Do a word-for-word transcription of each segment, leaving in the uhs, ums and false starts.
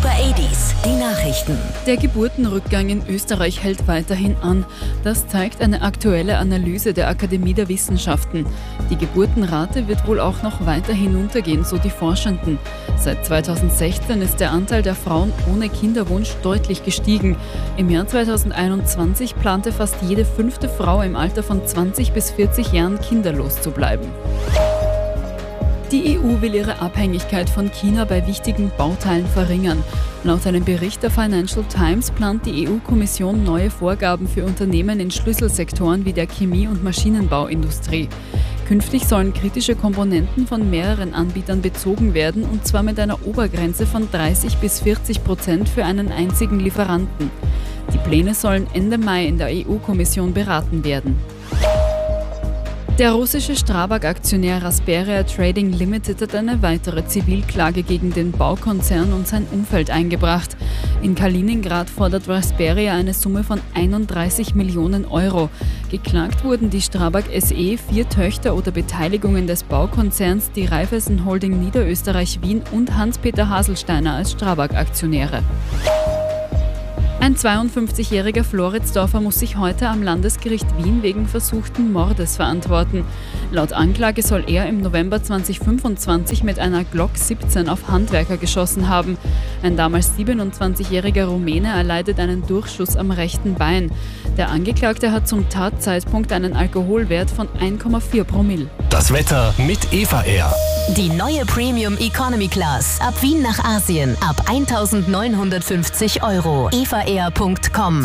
Super achtziger, die Nachrichten. Der Geburtenrückgang in Österreich hält weiterhin an. Das zeigt eine aktuelle Analyse der Akademie der Wissenschaften. Die Geburtenrate wird wohl auch noch weiter hinuntergehen, so die Forschenden. Seit zweitausendsechzehn ist der Anteil der Frauen ohne Kinderwunsch deutlich gestiegen. Im Jahr zweitausendeinundzwanzig plante fast jede fünfte Frau im Alter von zwanzig bis vierzig Jahren kinderlos zu bleiben. Die E U will ihre Abhängigkeit von China bei wichtigen Bauteilen verringern. Laut einem Bericht der Financial Times plant die E U-Kommission neue Vorgaben für Unternehmen in Schlüsselsektoren wie der Chemie- und Maschinenbauindustrie. Künftig sollen kritische Komponenten von mehreren Anbietern bezogen werden, und zwar mit einer Obergrenze von dreißig bis vierzig Prozent für einen einzigen Lieferanten. Die Pläne sollen Ende Mai in der E U-Kommission beraten werden. Der russische Strabag-Aktionär Rasperia Trading Limited hat eine weitere Zivilklage gegen den Baukonzern und sein Umfeld eingebracht. In Kaliningrad fordert Rasperia eine Summe von einunddreißig Millionen Euro. Geklagt wurden die Strabag S E, vier Töchter oder Beteiligungen des Baukonzerns, die Raiffeisen Holding Niederösterreich Wien und Hans-Peter Haselsteiner als Strabag-Aktionäre. Ein zweiundfünfzigjähriger Floridsdorfer muss sich heute am Landesgericht Wien wegen versuchten Mordes verantworten. Laut Anklage soll er im November zweitausendfünfundzwanzig mit einer Glock siebzehn auf Handwerker geschossen haben. Ein damals siebenundzwanzigjähriger Rumäne erleidet einen Durchschuss am rechten Bein. Der Angeklagte hat zum Tatzeitpunkt einen Alkoholwert von eins Komma vier Promille. Das Wetter mit Eva Air. Die neue Premium Economy Class. Ab Wien nach Asien. Ab eintausendneunhundertfünfzig Euro. eva air punkt com.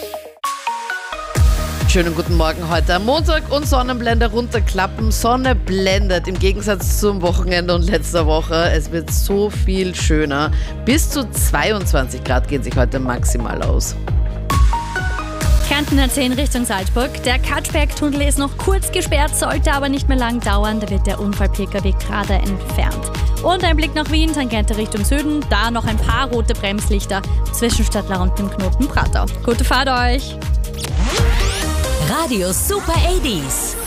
Schönen guten Morgen heute am Montag und Sonnenblende runterklappen. Sonne blendet im Gegensatz zum Wochenende und letzter Woche. Es wird so viel schöner. Bis zu zweiundzwanzig Grad gehen sich heute maximal aus. Kärntner zehn Richtung Salzburg. Der Katschberg-Tunnel ist noch kurz gesperrt, sollte aber nicht mehr lang dauern. Da wird der Unfall-P K W gerade entfernt. Und ein Blick nach Wien, Tangente Richtung Süden. Da noch ein paar rote Bremslichter zwischen Stadtler und dem Knoten Pratau. Gute Fahrt euch! Radio Super achtziger.